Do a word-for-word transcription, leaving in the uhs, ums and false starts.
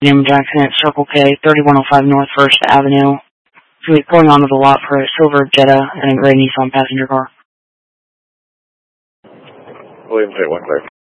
William Jackson at Circle K, thirty-one oh five North First Avenue. He'll be pulling onto the lot for a silver Jetta and a gray Nissan passenger car. William J. one clear.